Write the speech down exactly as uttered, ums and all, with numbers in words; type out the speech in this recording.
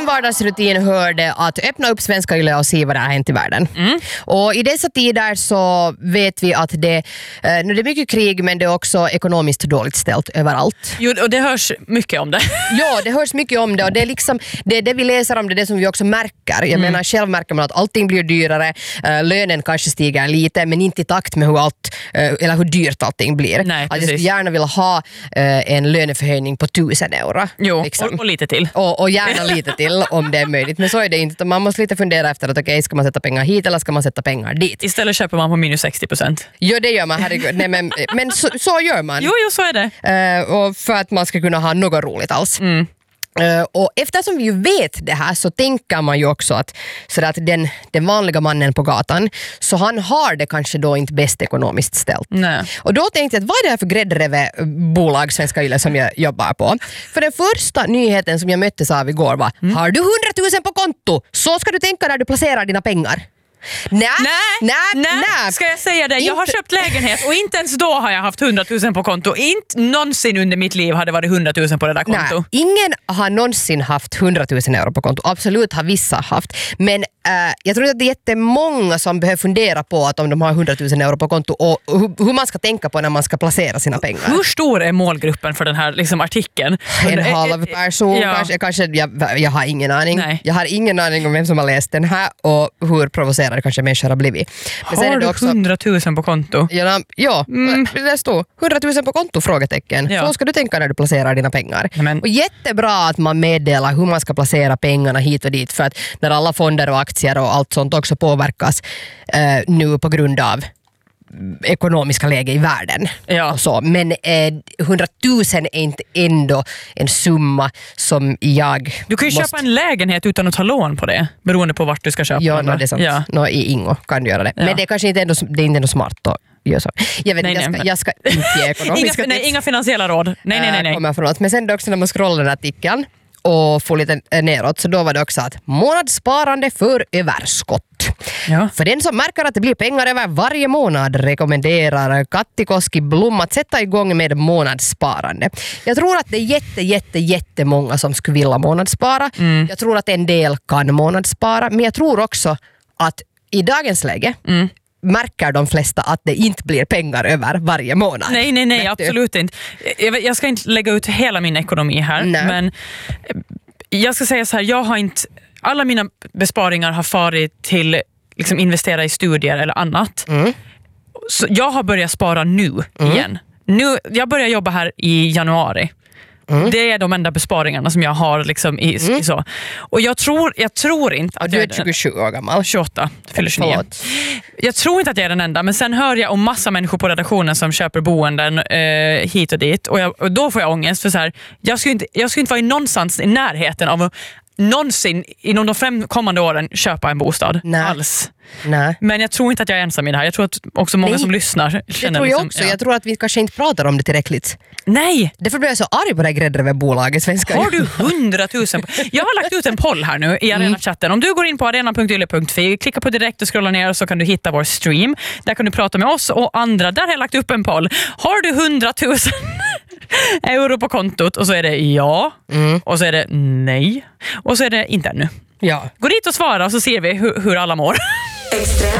min vardagsrutin hörde att öppna upp Svenska Yle och se vad det har hänt i världen. Mm. Och i dessa tider så vet vi att det, eh, nu är det mycket krig, men det är också ekonomiskt dåligt ställt överallt. Jo, och det hörs mycket om det. Ja, det hörs mycket om det, och det är liksom det, det vi läser om, det, det som vi också märker. Jag mm. menar, själv märker man att allting blir dyrare, uh, lönen kanske stiger lite, men inte i takt med hur allt, uh, eller hur dyrt allting blir. Nej, att jag skulle gärna vilja ha uh, en löneförhöjning på tusen euro. Jo, liksom. och, och lite till. Och, och gärna lite till om det är möjligt, men så är det inte. Man måste lite fundera efter att okej, okay, ska man sätta pengar hit eller ska man sätta pengar dit? Istället köper man på minus sextio procent. Jo, det gör man, herregud. Nej, men men så, så gör man. Jo, jo, så är det. Uh, och för att man ska kunna ha något roligt alls. Mm. Uh, och eftersom vi ju vet det här så tänker man ju också att, så att den, den vanliga mannen på gatan, så han har det kanske då inte bäst ekonomiskt ställt. Nej. Och då tänkte jag att vad är det här för gräddreve-bolag Svenska Yle som jag jobbar på? För den första nyheten som jag möttes av igår var mm. har du hundratusen på konto, så ska du tänka när du placerar dina pengar. Nej, nej, nej, nej. Ska jag säga det? Jag har inte. köpt lägenhet och inte ens då har jag haft hundratusen på konto. Inte någonsin under mitt liv hade det varit hundratusen på det där konto. Nej, ingen har någonsin haft hundratusen euro på konto. Absolut har vissa haft. Men äh, jag tror att det är jättemånga som behöver fundera på att om de har hundratusen euro på konto och hur, hur man ska tänka på när man ska placera sina pengar. Hur stor är målgruppen för den här liksom, artikeln? En halv person ja. kanske. kanske jag, jag har ingen aning. Nej. Jag har ingen aning om vem som har läst den här och hur provocerad kanske människor har blivit. Men har sen är det du också, hundratusen på konto? Ja, ja mm. det står hundratusen på konto, frågetecken. Ja. Så ska du tänka när du placerar dina pengar. Amen. Och jättebra att man meddelar hur man ska placera pengarna hit och dit, för att när alla fonder och aktier och allt sånt också påverkas eh, nu på grund av ekonomiska läge i världen. Ja. Och så. Men eh, hundratusen är inte ändå en summa som jag Du kan ju måste... köpa en lägenhet utan att ta lån på det, beroende på vart du ska köpa. Ja, no, det är sant. Ja. No, i Ingo kan du göra det. Ja. Men det är kanske inte ändå, det är inte ändå smart att göra så. Jag vet nej, jag, ska, nej, jag ska inte ge ekonomiska inga, nej, inga finansiella råd. Nej, nej, nej. nej. Kommer från oss. Men sen också när man scrollar den här artikeln och får lite neråt, så då var det också att månadssparande för överskott. Ja. För den som märker att det blir pengar över varje månad rekommenderar Katti Koski Blom att sätta igång med månadssparande. Jag tror att det är jätte, jätte, jättemånga som skulle vilja månadsspara. Mm. Jag tror att en del kan månadsspara, men jag tror också att i dagens läge mm. märker de flesta att det inte blir pengar över varje månad. Nej, nej, nej, absolut inte. Jag, jag ska inte lägga ut hela min ekonomi här, nej. Men jag ska säga så här, jag har inte, alla mina besparingar har farit till liksom investera i studier eller annat. Mm. Så jag har börjat spara nu mm. igen. Nu, jag börjar jobba här i januari. Mm. Det är de enda besparingarna som jag har liksom i, mm. i så. Och jag tror, jag tror inte att och du är jag är tjugosju år gammal. tjugoåtta, fyller tjugonio. Jag tror inte att jag är den enda, men sen hör jag om massa människor på redaktionen som köper boenden eh, hit och dit. Och, jag, och då får jag ångest för så här, jag skulle inte, jag skulle inte vara i någonstans i närheten av att någonsin inom de fem kommande åren köpa en bostad. Nej. Alls. Nej. Men jag tror inte att jag är ensam i det här. Jag tror att också många Nej. som lyssnar känner det tror jag liksom, också. Ja. Jag tror att vi kanske inte pratar om det tillräckligt. Nej! Därför blir jag så arg på det här gräddreve-bolaget Svenska. Har du hundratusen? Jag har lagt ut en poll här nu i Arena-chatten. Om du går in på arena punkt yle punkt fi, klicka på direkt och scrolla ner, så kan du hitta vår stream. Där kan du prata med oss och andra. Där har jag lagt upp en poll. Har du hundratusen euro på kontot? Och så är det ja. Mm. Och så är det nej. Och så är det inte ännu. Ja. Gå dit och svara och så ser vi hur, hur alla mår. Extrem